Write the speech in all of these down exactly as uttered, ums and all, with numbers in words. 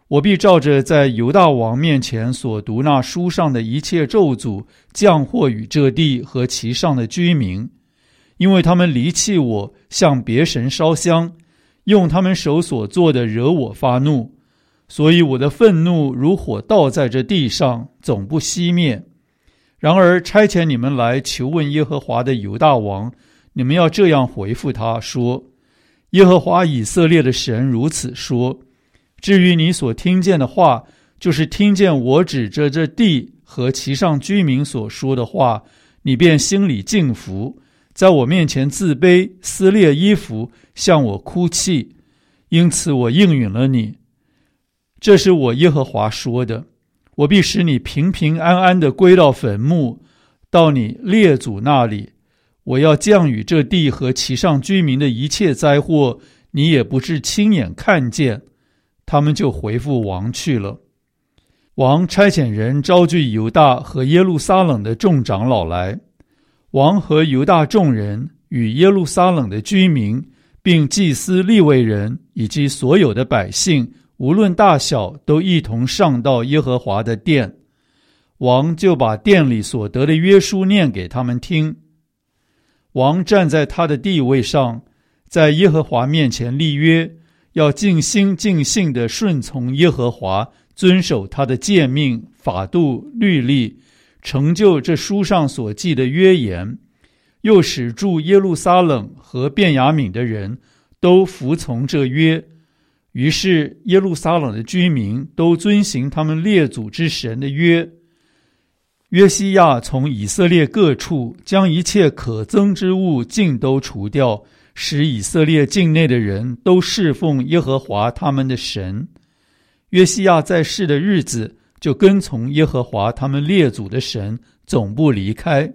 我必照着在犹大王面前所读那书上的一切咒诅，降祸与这地和其上的居民，因为他们离弃我，向别神烧香，用他们手所做的惹我发怒，所以我的愤怒如火倒在这地上，总不熄灭。然而差遣你们来求问耶和华的犹大王，你们要这样回复他说：耶和华以色列的神如此说，至于你所听见的话，就是听见我指着这地和其上居民所说的话，你便心里敬服，在我面前自卑，撕裂衣服，向我哭泣，因此我应允了你。这是我耶和华说的，我必使你平平安安地归到坟墓，到你列祖那里。我要降雨这地和其上居民的一切灾祸，你也不是亲眼看见。他们就回复王去了。王差遣人招聚犹大和耶路撒冷的众长老来，王和犹大众人与耶路撒冷的居民，并祭司利未人以及所有的百姓，无论大小，都一同上到耶和华的殿。王就把殿里所得的约书念给他们听。王站在他的地位上，在耶和华面前立约，要尽心尽性地顺从耶和华，遵守他的诫命、法度、律例，成就这书上所记的约言，又使住耶路撒冷和便雅悯的人都服从这约。于是耶路撒冷的居民都遵行他们列祖之神的约。约西亚从以色列各处将一切可憎之物尽都除掉，使以色列境内的人都侍奉耶和华他们的神。约西亚在世的日子，就跟从耶和华他们列祖的神，总不离开。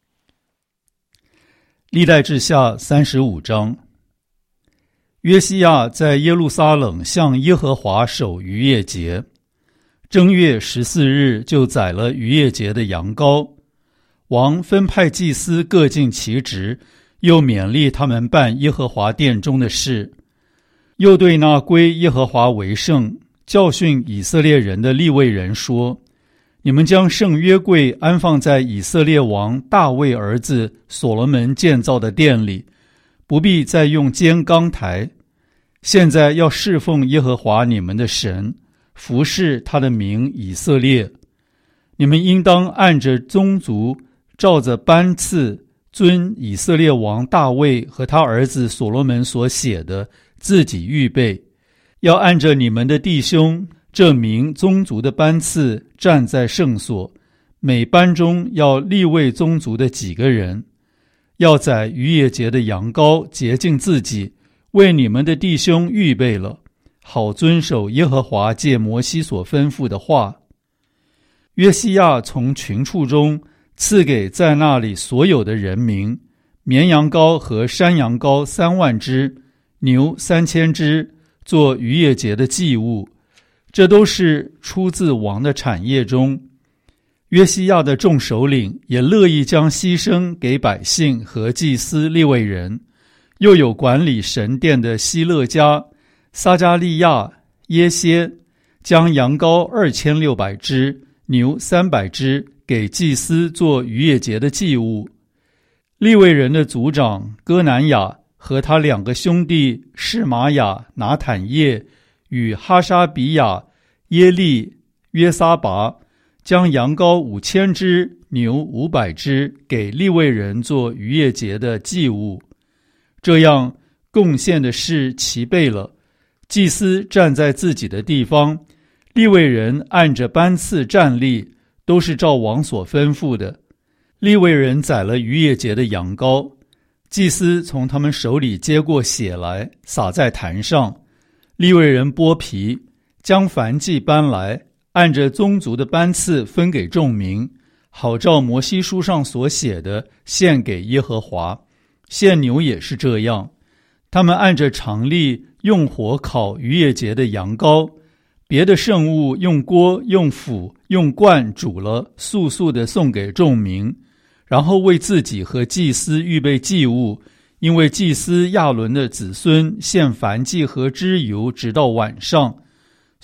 历代志下三十五章。约西亚在耶路撒冷向耶和华守逾越节，正月十四日就宰了逾越节的羊羔。王分派祭司各尽其职，又勉励他们办耶和华殿中的事，又对那归耶和华为圣、教训以色列人的利未人说：你们将圣约柜安放在以色列王大卫儿子所罗门建造的殿里，不必再用尖钢台。现在要侍奉耶和华你们的神，服侍他的名以色列。你们应当按着宗族，照着班次，遵以色列王大卫和他儿子所罗门所写的，自己预备，要按着你们的弟兄这名宗族的班次站在圣所，每班中要立位宗族的几个人，要宰逾越节的羊羔，洁净自己，为你们的弟兄预备了，好遵守耶和华借摩西所吩咐的话。约西亚从群畜中赐给在那里所有的人民，绵羊羔和山羊羔三万只，牛三千只，做逾越节的祭物。这都是出自王的产业中。约西亚的众首领也乐意将牺牲给百姓和祭司利未人，又有管理神殿的希勒家、撒加利亚、耶歇，将羊羔二千六百只，牛三百只，给祭司做逾越节的祭物。利未人的族长哥南雅和他两个兄弟示玛雅、拿坦叶与哈沙比亚、耶利、约撒拔，将羊羔五千只，牛五百只，给利未人做逾越节的祭物。这样贡献的事齐备了，祭司站在自己的地方，利未人按着班次站立，都是照王所吩咐的。利未人宰了逾越节的羊羔，祭司从他们手里接过血来，洒在坛上。利未人剥皮，将燔祭搬来，按着宗族的班次分给众民，好照摩西书上所写的献给耶和华。献牛也是这样，他们按着常例用火烤逾越节的羊羔，别的圣物用锅、用釜、用罐煮了，速速地送给众民，然后为自己和祭司预备祭物，因为祭司亚伦的子孙献燔祭和脂油直到晚上，